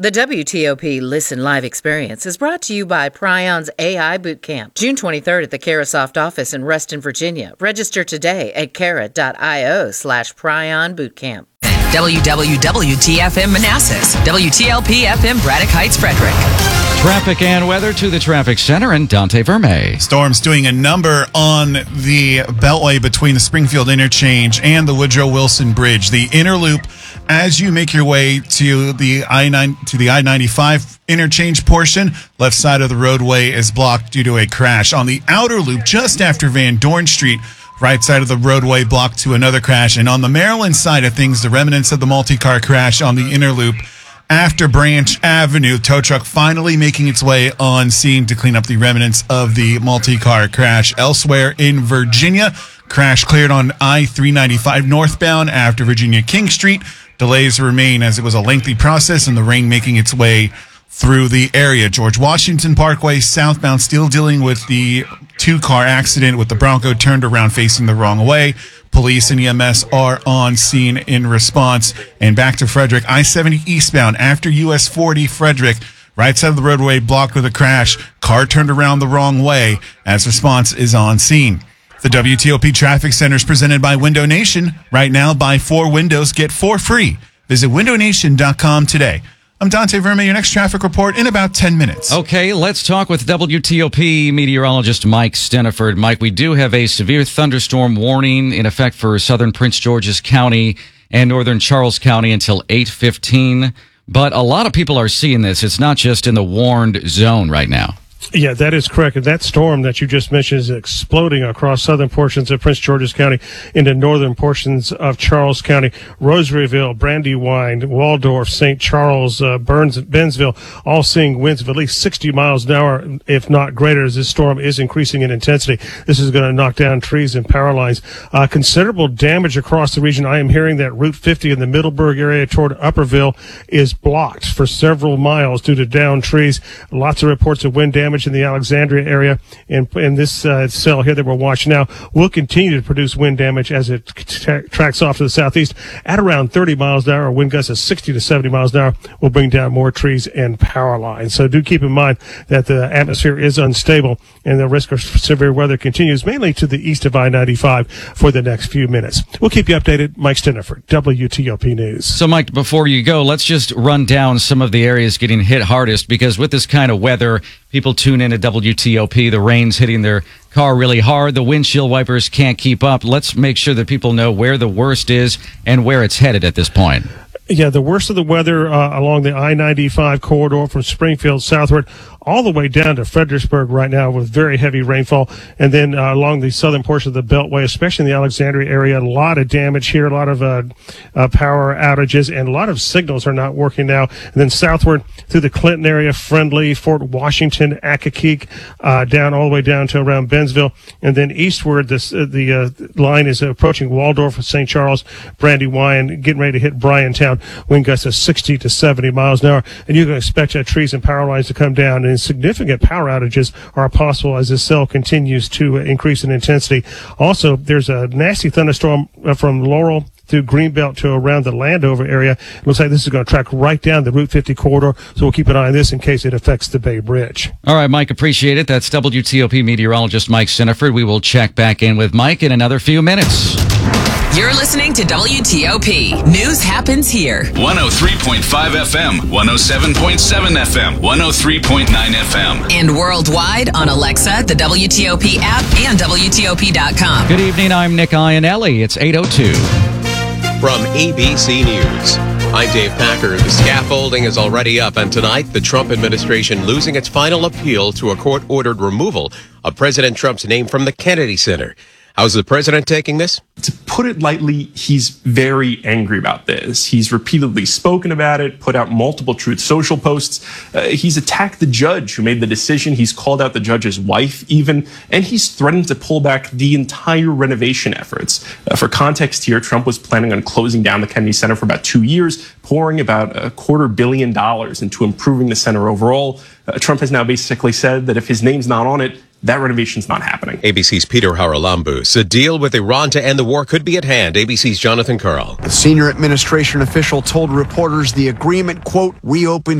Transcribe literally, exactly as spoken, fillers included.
The W T O P Listen Live experience is brought to you by Prion's A I Bootcamp, June twenty-third at the Carasoft office in Reston, Virginia. Register today at cara.io slash Prion Bootcamp. W W W T F M Manassas, W T L P F M Braddock Heights, Frederick. Traffic and weather to the traffic center and Dante Verme. Storms doing a number on the Beltway between the Springfield Interchange and the Woodrow Wilson Bridge. The inner loop, as you make your way to the I nine to the I ninety-five interchange portion, left side of the roadway is blocked due to a crash. On the outer loop, just after Van Dorn Street, right side of the roadway blocked to another crash. And on the Maryland side of things, the remnants of the multi-car crash on the inner loop after Branch Avenue. Tow truck finally making its way on scene to clean up the remnants of the multi-car crash. Elsewhere in Virginia, crash cleared on I three ninety-five northbound after Virginia King Street. Delays remain as it was a lengthy process and the rain making its way through the area. George Washington Parkway southbound still dealing with the two-car accident with the Bronco turned around facing the wrong way. Police and E M S are on scene in response. And back to Frederick, I seventy eastbound after U S forty Frederick, right side of the roadway blocked with a crash. Car turned around the wrong way as response is on scene. The W T O P Traffic Center is presented by Window Nation. Right now, buy four windows, get four free. Visit window nation dot com today. I'm Dante Verme, your next traffic report in about ten minutes. Okay, let's talk with W T O P meteorologist Mike Steniford. Mike, we do have a severe thunderstorm warning in effect for southern Prince George's County and northern Charles County until eight fifteen. But a lot of people are seeing this. It's not just in the warned zone right now. Yeah, that is correct. And that storm that you just mentioned is exploding across southern portions of Prince George's County into northern portions of Charles County. Rosaryville, Brandywine, Waldorf, Saint Charles, uh, Burns, Bennsville, all seeing winds of at least sixty miles an hour, if not greater, as this storm is increasing in intensity. This is going to knock down trees and power lines. Uh, considerable damage across the region. I am hearing that Route fifty in the Middleburg area toward Upperville is blocked for several miles due to downed trees. Lots of reports of wind damage in the Alexandria area, and, and this uh, cell here that we're watching now will continue to produce wind damage as it tra- tracks off to the southeast at around thirty miles an hour. Wind gusts of sixty to seventy miles an hour will bring down more trees and power lines. So do keep in mind that the atmosphere is unstable and the risk of severe weather continues mainly to the east of I ninety-five for the next few minutes. We'll keep you updated. Mike Steniford, W T O P News. So, Mike, before you go, let's just run down some of the areas getting hit hardest, because with this kind of weather, people tune in to W T O P. The rain's hitting their car really hard. The windshield wipers can't keep up. Let's make sure that people know where the worst is and where it's headed at this point. Yeah, the worst of the weather uh, along the I ninety-five corridor from Springfield southward all the way down to Fredericksburg right now with very heavy rainfall. And then uh, along the southern portion of the Beltway, especially in the Alexandria area, a lot of damage here, a lot of uh, uh, power outages, and a lot of signals are not working now. And then southward through the Clinton area, Friendly, Fort Washington, Accokeek, uh, down all the way down to around Bennsville. And then eastward, this, uh, the uh, line is approaching Waldorf, Saint Charles, Brandywine, getting ready to hit Bryantown. Wind gusts of sixty to seventy miles an hour. And you can expect uh, trees and power lines to come down. And significant power outages are possible as this cell continues to uh, increase in intensity. Also, there's a nasty thunderstorm uh, from Laurel through Greenbelt to around the Landover area. It looks like this is going to track right down the Route fifty corridor, so we'll keep an eye on this in case it affects the Bay Bridge. All right, Mike, appreciate it. That's W T O P meteorologist Mike Steniford. We will check back in with Mike in another few minutes. You're listening to W T O P. News happens here. one oh three point five F M, one oh seven point seven F M, one oh three point nine F M. And worldwide on Alexa, the W T O P app, and W T O P dot com. Good evening, I'm Nick Iannelli. It's eight oh two. From A B C News, I'm Dave Packer. The scaffolding is already up, and tonight, the Trump administration losing its final appeal to a court-ordered removal of President Trump's name from the Kennedy Center. How's the president taking this? To put it lightly, he's very angry about this. He's repeatedly spoken about it, put out multiple Truth Social posts. Uh, he's attacked the judge who made the decision. He's called out the judge's wife even, and he's threatened to pull back the entire renovation efforts. Uh, for context here, Trump was planning on closing down the Kennedy Center for about two years, pouring about a quarter billion dollars into improving the center overall. Uh, Trump has now basically said that if his name's not on it, that renovation's not happening. A B C's Peter Haralambous. A deal with Iran to end the war could be at hand. A B C's Jonathan Karl. The senior administration official told reporters the agreement, quote, reopens